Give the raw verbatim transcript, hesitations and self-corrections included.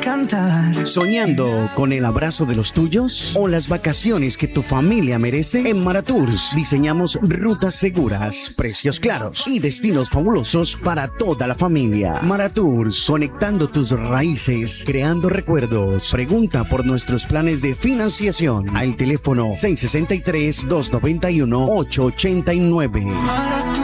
cantar. ¿Soñando con el abrazo de los tuyos o las vacaciones que tu familia merece? En Maratours diseñamos rutas seguras, precios claros y destinos fabulosos para toda la familia. Maratours, conectando tus raíces, creando recuerdos. Pregunta por nuestros planes de financiación al teléfono seis seis tres, dos nueve uno, ocho ocho nueve.